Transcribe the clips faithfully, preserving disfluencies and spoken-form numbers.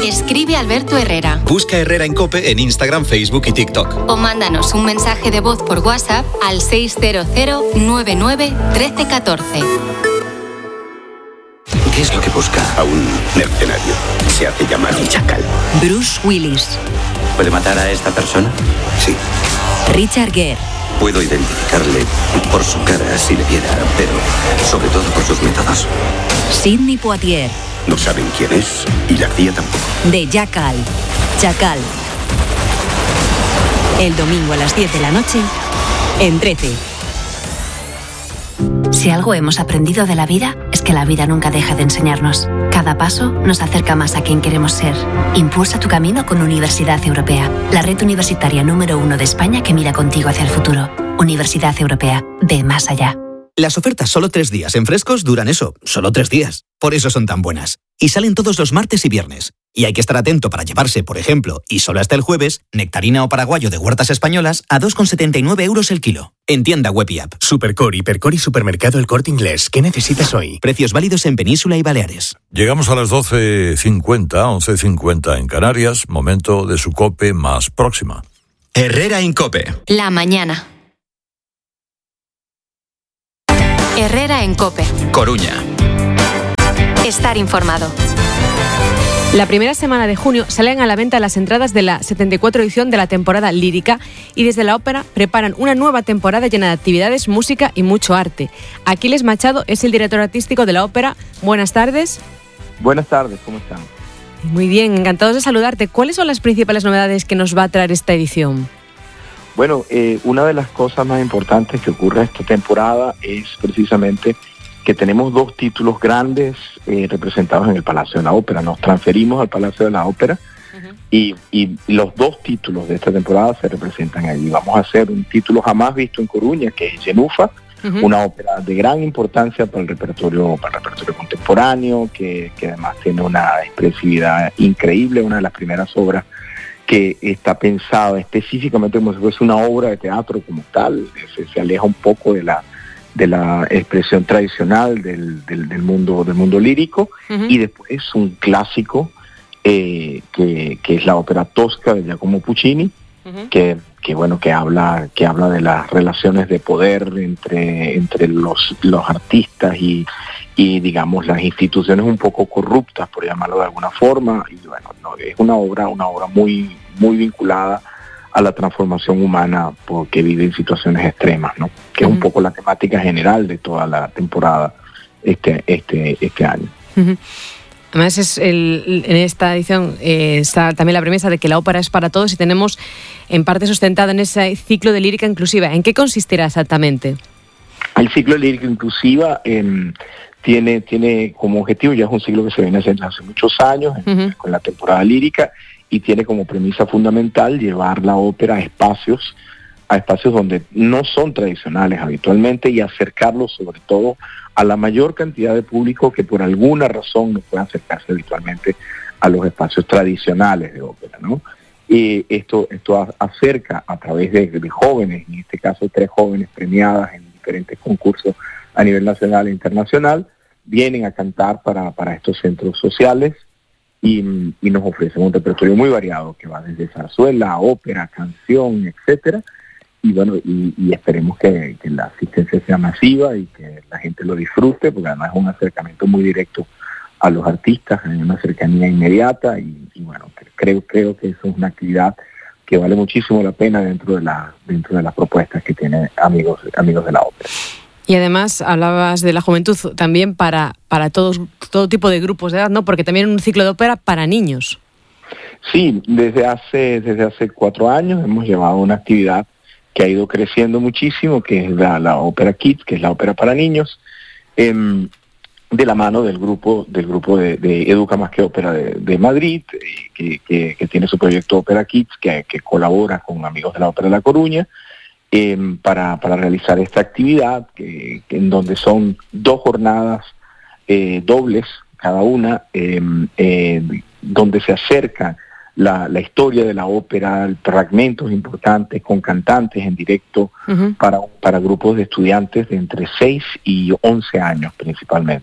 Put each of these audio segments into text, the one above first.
Escribe a Alberto Herrera. Busca Herrera en COPE en Instagram, Facebook y TikTok. O mándanos un mensaje de voz por WhatsApp al seis cero cero nueve nueve uno tres uno cuatro. ¿Qué es lo que busca a un mercenario? Se hace llamar Chacal. Bruce Willis. ¿Puede matar a esta persona? Sí. Richard Gere. Puedo identificarle por su cara si le viera, pero sobre todo por sus métodos. Sidney Poitier. No saben quién es y la C I A tampoco. De Jackal. Chacal. El domingo a las diez de la noche en trece. Si algo hemos aprendido de la vida, es que la vida nunca deja de enseñarnos. Cada paso nos acerca más a quien queremos ser. Impulsa tu camino con Universidad Europea, la red universitaria número uno de España que mira contigo hacia el futuro. Universidad Europea, ve más allá. Las ofertas solo tres días en Frescos duran eso, solo tres días. Por eso son tan buenas. Y salen todos los martes y viernes. Y hay que estar atento para llevarse, por ejemplo, y solo hasta el jueves, nectarina o paraguayo de huertas españolas a dos con setenta y nueve euros el kilo. En tienda web y app. Supercore, Hipercore y Supermercado El Corte Inglés. ¿Qué necesitas hoy? Precios válidos en Península y Baleares. Llegamos a las doce cincuenta, once cincuenta en Canarias. Momento de su COPE más próxima. Herrera en COPE. La mañana. Herrera en COPE. Coruña. Estar informado. La primera semana de junio salen a la venta las entradas de la setenta y cuatro edición de la temporada lírica y desde la ópera preparan una nueva temporada llena de actividades, música y mucho arte. Aquiles Machado es el director artístico de la ópera. Buenas tardes. Buenas tardes, ¿cómo están? Muy bien, encantados de saludarte. ¿Cuáles son las principales novedades que nos va a traer esta edición? Bueno, eh, una de las cosas más importantes que ocurre esta temporada es precisamente que tenemos dos títulos grandes eh, representados en el Palacio de la Ópera. Nos transferimos al Palacio de la Ópera uh-huh. y, y los dos títulos de esta temporada se representan allí. Vamos a hacer un título jamás visto en Coruña, que es Genufa, uh-huh. una ópera de gran importancia para el repertorio, para el repertorio contemporáneo, que, que además tiene una expresividad increíble, una de las primeras obras que está pensada específicamente como si fuese una obra de teatro como tal. Se, se aleja un poco de la de la expresión tradicional del, del, del mundo del mundo lírico uh-huh. y después un clásico eh, que, que es la ópera Tosca de Giacomo Puccini uh-huh. que, que bueno que habla que habla de las relaciones de poder entre entre los los artistas y y digamos las instituciones un poco corruptas, por llamarlo de alguna forma. Y bueno, no, es una obra una obra muy muy vinculada a la transformación humana porque vive en situaciones extremas, ¿no? Que uh-huh. es un poco la temática general de toda la temporada este este este año. Uh-huh. Además, es el, en esta edición eh, está también la premisa de que la ópera es para todos y tenemos en parte sustentado en ese ciclo de lírica inclusiva. ¿En qué consistirá exactamente? El ciclo de lírica inclusiva eh, tiene tiene como objetivo, ya es un ciclo que se viene haciendo hace muchos años uh-huh. con la temporada lírica, y tiene como premisa fundamental llevar la ópera a espacios, a espacios donde no son tradicionales habitualmente y acercarlos sobre todo a la mayor cantidad de público que por alguna razón no puede acercarse habitualmente a los espacios tradicionales de ópera, ¿no? Y esto, esto a, acerca a través de, de jóvenes, en este caso tres jóvenes premiadas en diferentes concursos a nivel nacional e internacional, vienen a cantar para, para estos centros sociales. Y, y nos ofrecen un repertorio muy variado que va desde zarzuela, ópera, canción, etcétera. Y bueno, y, y esperemos que, que la asistencia sea masiva y que la gente lo disfrute, porque además es un acercamiento muy directo a los artistas, hay una cercanía inmediata y, y bueno, creo creo que eso es una actividad que vale muchísimo la pena dentro de la dentro de las propuestas que tiene amigos amigos de la ópera. Y además hablabas de la juventud también para para todos todo tipo de grupos de edad, ¿no? Porque también un ciclo de ópera para niños. Sí, desde hace desde hace cuatro años hemos llevado una actividad que ha ido creciendo muchísimo, que es la, la ópera Kids, que es la ópera para niños, eh, de la mano del grupo del grupo de, de Educa Más que Ópera de, de Madrid, eh, que, que, que tiene su proyecto Ópera Kids, que, que colabora con amigos de la Ópera de La Coruña. Eh, para, para realizar esta actividad, que, que en donde son dos jornadas eh, dobles, cada una, eh, eh, donde se acerca la, la historia de la ópera, fragmentos importantes con cantantes en directo uh-huh. para, para grupos de estudiantes de entre seis y once años principalmente.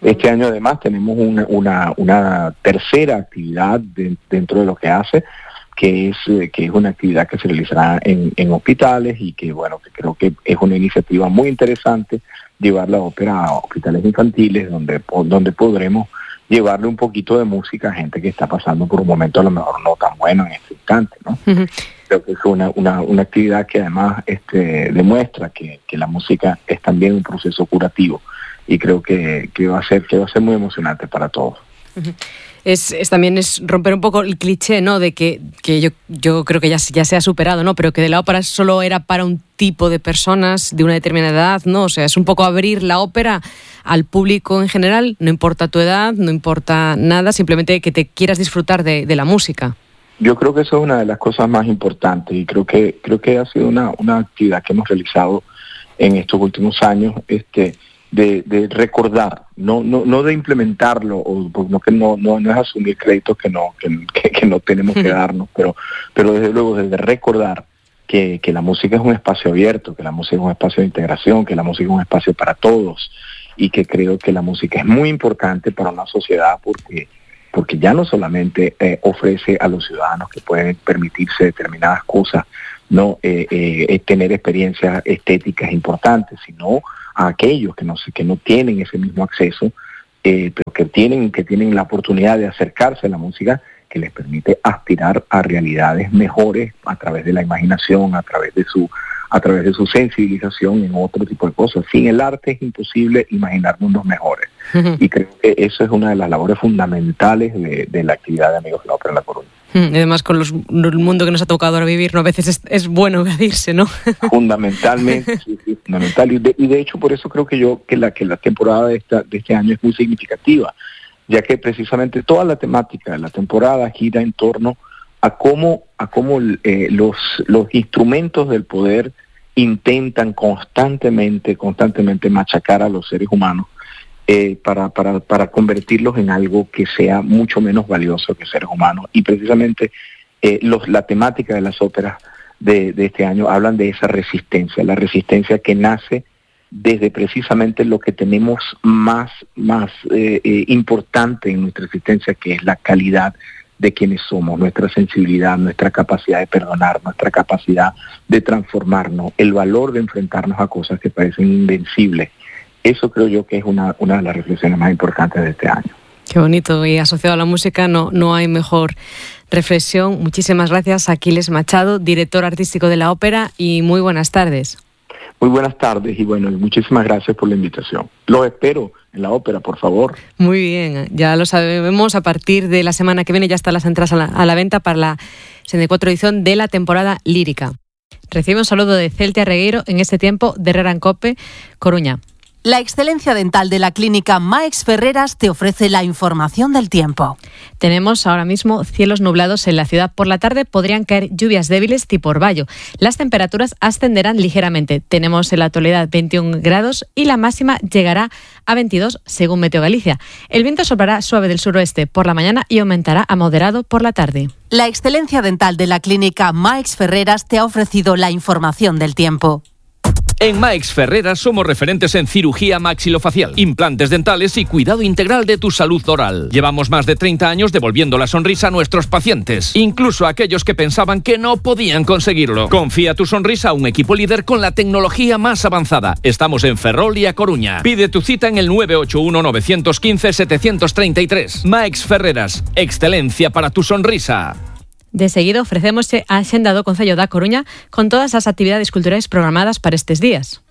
Este año además tenemos una, una, una tercera actividad de, dentro de lo que hace, que es eh, que es una actividad que se realizará en, en hospitales y que bueno, que creo que es una iniciativa muy interesante llevar la ópera a hospitales infantiles donde, donde podremos llevarle un poquito de música a gente que está pasando por un momento a lo mejor no tan bueno en este instante, ¿no? Uh-huh. Creo que es una, una, una actividad que además este, demuestra que, que la música es también un proceso curativo y creo que, que va a ser que va a ser muy emocionante para todos. Uh-huh. Es, es también es romper un poco el cliché, ¿no? De que, que yo, yo creo que ya, ya se ha superado, ¿no? Pero que de la ópera solo era para un tipo de personas de una determinada edad, ¿no? O sea, es un poco abrir la ópera al público en general, no importa tu edad, no importa nada, simplemente que te quieras disfrutar de, de la música. Yo creo que eso es una de las cosas más importantes y creo que creo que ha sido una, una actividad que hemos realizado en estos últimos años, este de, de recordar, no no no de implementarlo, o no que no no, no es asumir créditos que no que, que, que no tenemos que darnos, pero pero desde luego desde recordar que, que la música es un espacio abierto, que la música es un espacio de integración, que la música es un espacio para todos y que creo que la música es muy importante para una sociedad porque porque ya no solamente eh, ofrece a los ciudadanos que pueden permitirse determinadas cosas, no eh, eh, tener experiencias estéticas importantes, sino a aquellos que no que no tienen ese mismo acceso, eh, pero que tienen que tienen la oportunidad de acercarse a la música, que les permite aspirar a realidades mejores a través de la imaginación, a través de su a través de su sensibilización en otro tipo de cosas. Sin el arte es imposible imaginar mundos mejores. Uh-huh. Y creo que eso es una de las labores fundamentales de, de la actividad de Amigos de la Ópera en La Coruña. Uh-huh. Y además con los, el mundo que nos ha tocado ahora vivir, ¿no? A veces es, es bueno evadirse, ¿no? Fundamentalmente, sí, sí, fundamental. Y de, y de hecho por eso creo que yo que la que la temporada de, esta, de este año es muy significativa, ya que precisamente toda la temática de la temporada gira en torno a cómo a cómo eh, los los instrumentos del poder intentan constantemente constantemente machacar a los seres humanos eh, para para para convertirlos en algo que sea mucho menos valioso que seres humanos. Y precisamente eh, los la temática de las óperas de, de este año hablan de esa resistencia, la resistencia que nace desde precisamente lo que tenemos más más eh, eh, importante en nuestra existencia, que es la calidad de quienes somos, nuestra sensibilidad, nuestra capacidad de perdonar, nuestra capacidad de transformarnos, el valor de enfrentarnos a cosas que parecen invencibles. Eso creo yo que es una, una de las reflexiones más importantes de este año. Qué bonito, y asociado a la música no, no hay mejor reflexión. Muchísimas gracias, Aquiles Machado, director artístico de la ópera, y muy buenas tardes. Muy buenas tardes y bueno, muchísimas gracias por la invitación. Los espero en la ópera, por favor. Muy bien, ya lo sabemos, a partir de la semana que viene ya están las entradas a la, a la venta para la setenta y cuatro edición de la temporada lírica. Recibe un saludo de Celtia Regueiro en este tiempo de Herrera en Cope, Coruña. La excelencia dental de la clínica Maix Ferreras te ofrece la información del tiempo. Tenemos ahora mismo cielos nublados en la ciudad. Por la tarde podrían caer lluvias débiles tipo orvallo. Las temperaturas ascenderán ligeramente. Tenemos en la actualidad veintiún grados y la máxima llegará a veintidós según Meteo Galicia. El viento soplará suave del suroeste por la mañana y aumentará a moderado por la tarde. La excelencia dental de la clínica Maix Ferreras te ha ofrecido la información del tiempo. En Maix Ferreras somos referentes en cirugía maxilofacial, implantes dentales y cuidado integral de tu salud oral. Llevamos más de treinta años devolviendo la sonrisa a nuestros pacientes, incluso a aquellos que pensaban que no podían conseguirlo. Confía tu sonrisa a un equipo líder con la tecnología más avanzada. Estamos en Ferrol y A Coruña. Pide tu cita en el nueve ocho uno nueve uno cinco siete tres tres. Maix Ferreras, excelencia para tu sonrisa. De seguido ofrecemos a Xenda do Concello da Coruña con todas as actividades culturais programadas para estes días.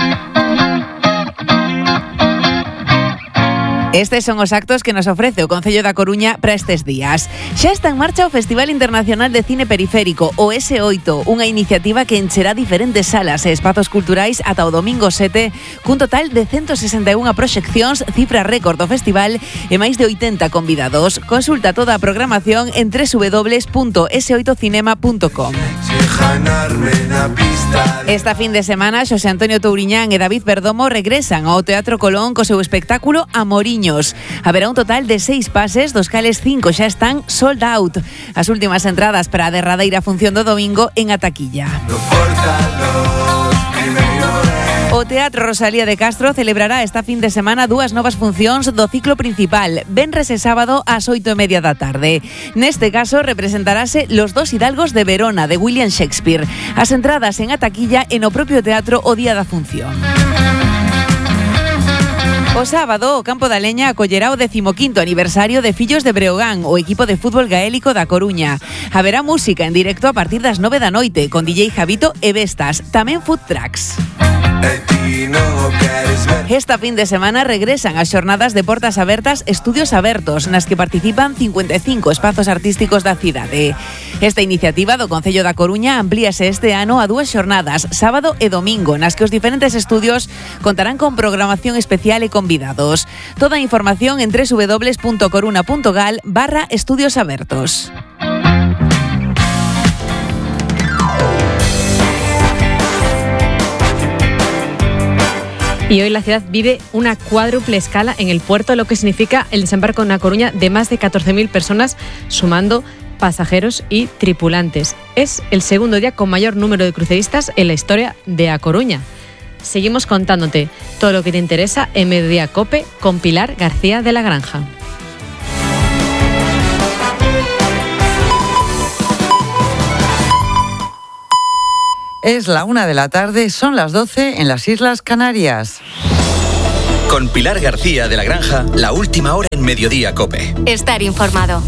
Estes son os actos que nos ofrece o Concello da Coruña para estes días. Xa está en marcha o Festival Internacional de Cine Periférico, o ese oito, unha iniciativa que encherá diferentes salas e espazos culturais ata o domingo sete, cun total de ciento sesenta e unha proxeccións, cifra récord do festival, e máis de oitenta convidados. Consulta toda a programación en doble u doble u doble u punto ese oito cinema punto com. Esta fin de semana, Xosé Antonio Touriñán e David Perdomo regresan ao Teatro Colón co seu espectáculo Amoriño. Haberá un total de seis pases, dos cales cinco xa están sold out. As últimas entradas para a derradeira función do domingo en a taquilla. O O Teatro Rosalía de Castro celebrará esta fin de semana dúas novas funcións do ciclo principal, venres e sábado ás oito e media da tarde. Neste caso representarase Los dos hidalgos de Verona, de William Shakespeare. As entradas en a taquilla e no propio teatro o día da función. O sábado, o Campo da Leña acollerá o decimoquinto aniversario de Fillos de Breogán, o equipo de fútbol gaélico da Coruña. Haberá música en directo a partir das nove da noite, con D J Javito e Vestas, tamén food trucks. Esta fin de semana regresan as xornadas de portas abertas Estudios Abertos, nas que participan cincuenta e cinco espazos artísticos da cidade. Esta iniciativa do Concello da Coruña amplíase este ano a dúas xornadas, sábado e domingo, nas que os diferentes estudios contarán con programación especial e convidados. Toda a información en doble u doble u doble u punto coruna punto gal barra estudios abertos. Y hoy la ciudad vive una cuádruple escala en el puerto, lo que significa el desembarco en A Coruña de más de catorce mil personas, sumando pasajeros y tripulantes. Es el segundo día con mayor número de cruceristas en la historia de A Coruña. Seguimos contándote todo lo que te interesa en Mediodía Cope con Pilar García de la Granja. Es la una de la tarde, son las doce en las Islas Canarias. Con Pilar García de la Granja, la última hora en Mediodía Cope. Estar informado.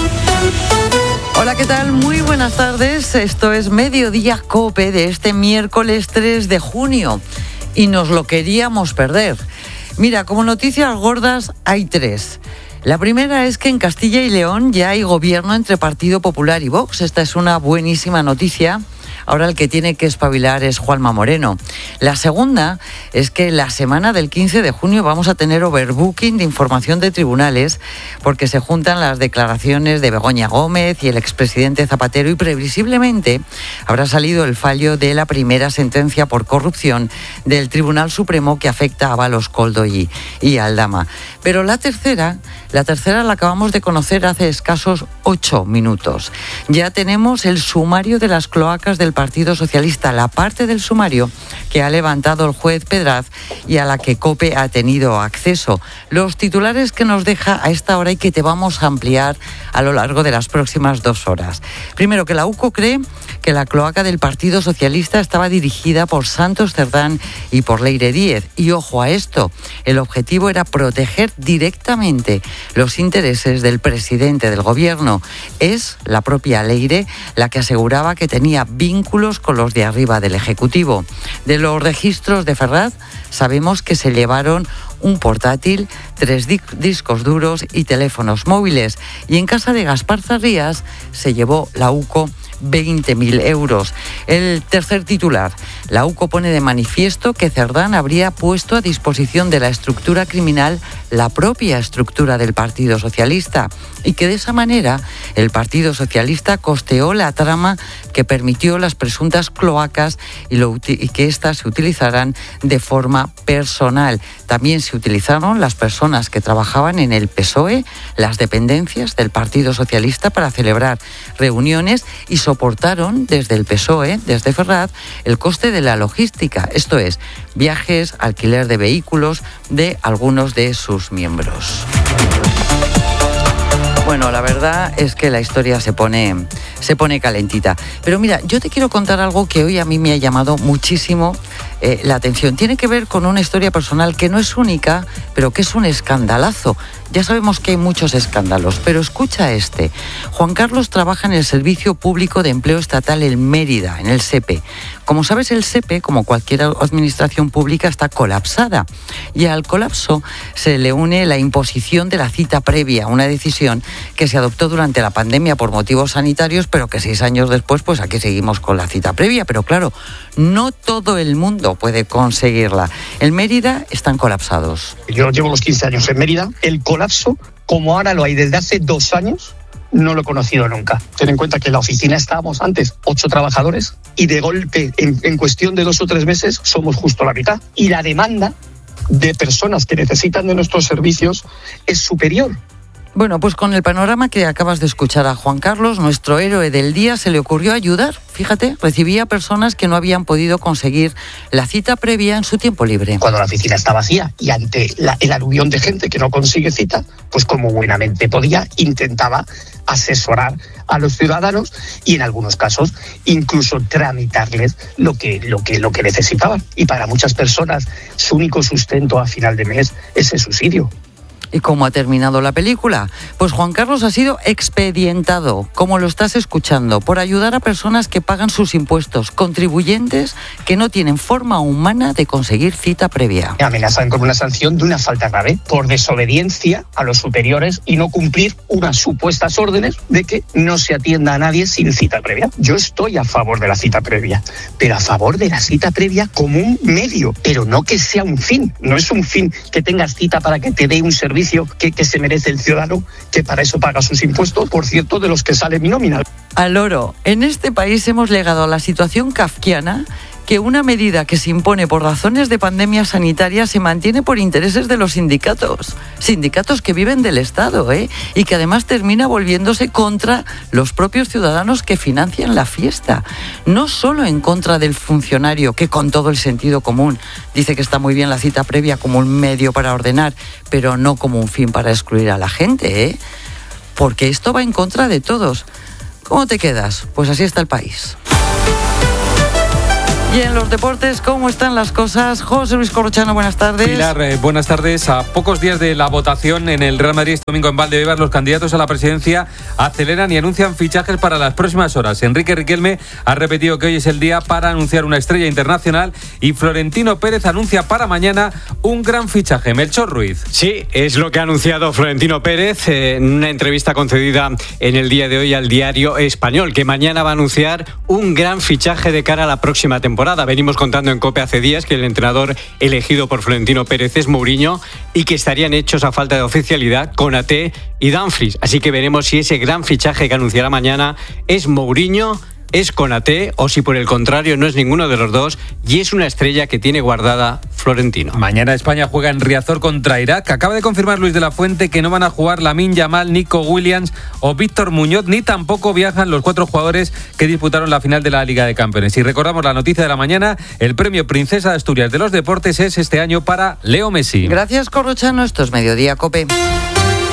Hola, ¿qué tal? Muy buenas tardes. Esto es Mediodía Cope de este miércoles tres de junio. Y nos lo queríamos perder. Mira, como noticias gordas hay tres. La primera es que en Castilla y León ya hay gobierno entre Partido Popular y Vox. Esta es una buenísima noticia. Ahora el que tiene que espabilar es Juanma Moreno. La segunda es que la semana del quince de junio vamos a tener overbooking de información de tribunales porque se juntan las declaraciones de Begoña Gómez y el expresidente Zapatero y previsiblemente habrá salido el fallo de la primera sentencia por corrupción del Tribunal Supremo que afecta a Ábalos, Koldo y, y Aldama. Pero la tercera, la tercera la acabamos de conocer hace escasos ocho minutos. Ya tenemos el sumario de las cloacas del Partido Socialista, la parte del sumario que ha levantado el juez Pedraz y a la que COPE ha tenido acceso. Los titulares que nos deja a esta hora y que te vamos a ampliar a lo largo de las próximas dos horas. Primero, que la U C O cree que la cloaca del Partido Socialista estaba dirigida por Santos Cerdán y por Leire Díez. Y ojo a esto, el objetivo era proteger directamente los intereses del presidente del gobierno. Es la propia Leire la que aseguraba que tenía vínculos con los de arriba del Ejecutivo. De los registros de Ferraz sabemos que se llevaron un portátil, tres discos duros y teléfonos móviles. Y en casa de Gaspar Zarrías se llevó la U C O veinte mil euros. El tercer titular. La U C O pone de manifiesto que Cerdán habría puesto a disposición de la estructura criminal la propia estructura del Partido Socialista y que de esa manera el Partido Socialista costeó la trama que permitió las presuntas cloacas y, lo, y que éstas se utilizaran de forma personal. También se utilizaron las personas que trabajaban en el P S O E, las dependencias del Partido Socialista para celebrar reuniones y soportaron desde el P S O E, desde Ferraz, el coste de la logística, esto es, viajes, alquiler de vehículos de algunos de sus miembros. Bueno, la verdad es que la historia se pone, se pone calentita. Pero mira, yo te quiero contar algo que hoy a mí me ha llamado muchísimo eh, la atención. Tiene que ver con una historia personal que no es única, pero que es un escandalazo. Ya sabemos que hay muchos escándalos, pero escucha este. Juan Carlos trabaja en el Servicio Público de Empleo Estatal en Mérida, en el SEPE. Como sabes, el SEPE, como cualquier administración pública, está colapsada. Y al colapso se le une la imposición de la cita previa, una decisión que se adoptó durante la pandemia por motivos sanitarios, pero que seis años después, pues aquí seguimos con la cita previa. Pero claro, no todo el mundo puede conseguirla. En Mérida están colapsados. Yo llevo los quince años en Mérida. El colapso, como ahora lo hay desde hace dos años, no lo he conocido nunca. Ten en cuenta que en la oficina estábamos antes ocho trabajadores y de golpe, en, en cuestión de dos o tres meses, somos justo la mitad. Y la demanda de personas que necesitan de nuestros servicios es superior Bueno, pues con el panorama que acabas de escuchar a Juan Carlos, nuestro héroe del día, se le ocurrió ayudar. Fíjate, recibía personas que no habían podido conseguir la cita previa en su tiempo libre. Cuando la oficina está vacía y ante la, el aluvión de gente que no consigue cita, pues como buenamente podía, intentaba asesorar a los ciudadanos y en algunos casos incluso tramitarles lo que, lo que, lo que necesitaban. Y para muchas personas su único sustento a final de mes es el subsidio. ¿Y cómo ha terminado la película? Pues Juan Carlos ha sido expedientado, como lo estás escuchando, por ayudar a personas que pagan sus impuestos, contribuyentes que no tienen forma humana de conseguir cita previa. Me amenazan con una sanción de una falta grave por desobediencia a los superiores y no cumplir unas supuestas órdenes de que no se atienda a nadie sin cita previa. Yo estoy a favor de la cita previa, pero a favor de la cita previa como un medio, pero no que sea un fin. No es un fin que tengas cita para que te dé un servicio Que, que se merece el ciudadano, que para eso paga sus impuestos, por cierto, de los que sale mi nómina. Al loro, en este país hemos llegado a la situación kafkiana que una medida que se impone por razones de pandemia sanitaria se mantiene por intereses de los sindicatos. Sindicatos que viven del Estado, ¿eh? Y que además termina volviéndose contra los propios ciudadanos que financian la fiesta. No solo en contra del funcionario, que con todo el sentido común dice que está muy bien la cita previa como un medio para ordenar, pero no como un fin para excluir a la gente, ¿eh? Porque esto va en contra de todos. ¿Cómo te quedas? Pues así está el país. Y en los deportes, ¿cómo están las cosas? José Luis Corrochano, buenas tardes. Pilar, eh, buenas tardes. A pocos días de la votación en el Real Madrid este domingo en Valdebebas, los candidatos a la presidencia aceleran y anuncian fichajes para las próximas horas. Enrique Riquelme ha repetido que hoy es el día para anunciar una estrella internacional y Florentino Pérez anuncia para mañana un gran fichaje. Melchor Ruiz. Sí, es lo que ha anunciado Florentino Pérez eh, en una entrevista concedida en el día de hoy al Diario Español, que mañana va a anunciar un gran fichaje de cara a la próxima temporada. Venimos contando en COPE hace días que el entrenador elegido por Florentino Pérez es Mourinho y que estarían hechos a falta de oficialidad Konaté y Dumfries. Así que veremos si ese gran fichaje que anunciará mañana es Mourinho, es Konaté o si por el contrario no es ninguno de los dos y es una estrella que tiene guardada Florentino. Mañana España juega en Riazor contra Irak. Acaba de confirmar Luis de la Fuente que no van a jugar Lamine Yamal, Nico Williams o Víctor Muñoz, ni tampoco viajan los cuatro jugadores que disputaron la final de la Liga de Campeones. Y recordamos la noticia de la mañana, el premio Princesa de Asturias de los Deportes es este año para Leo Messi. Gracias, Corrochano. Esto es Mediodía COPE.